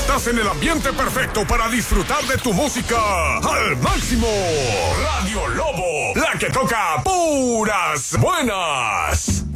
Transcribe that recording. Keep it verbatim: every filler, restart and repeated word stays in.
Estás en el ambiente perfecto para disfrutar de tu música al máximo. Radio Lobo, la que toca puras buenas.